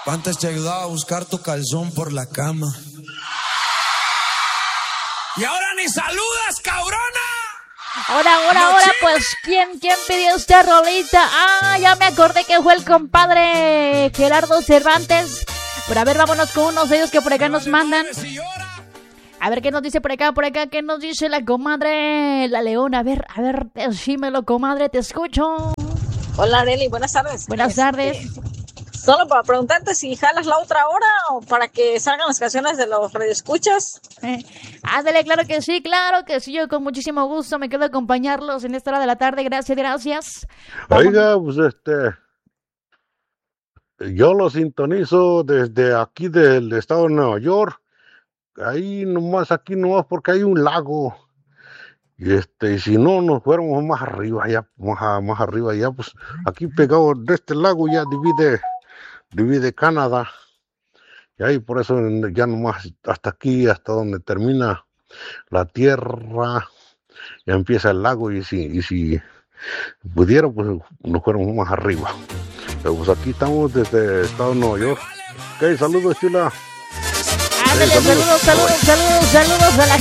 Antes te ayudaba a buscar tu calzón por la cama. Y ahora ni saludas, cabrona. Ahora, pues, ¿quién pidió esta rolita? Ah, ya me acordé que fue el compadre Gerardo Cervantes. Pero a ver, vámonos con unos de ellos que por acá nos mandan. A ver, ¿qué nos dice por acá? ¿Qué nos dice la comadre La Leona? A ver, decímelo, comadre, te escucho. Hola, Arely, buenas tardes. Buenas tardes. Solo para preguntarte si jalas la otra hora o para que salgan las canciones de los radioescuchas. Ándale, claro que sí, yo con muchísimo gusto me quedo a acompañarlos en esta hora de la tarde, gracias. Oiga, pues yo lo sintonizo desde aquí del estado de Nueva York, aquí nomás porque hay un lago, y si no nos fuéramos más arriba, ya, más arriba, ya, pues aquí pegado de este lago ya divide Canadá, y ahí por eso ya nomás hasta aquí, hasta donde termina la tierra, ya empieza el lago, y si pudiera, pues nos fuéramos más arriba. Pero pues aquí estamos desde el estado de Nueva York. Ok, saludos, Chila. Ándale, saludos a la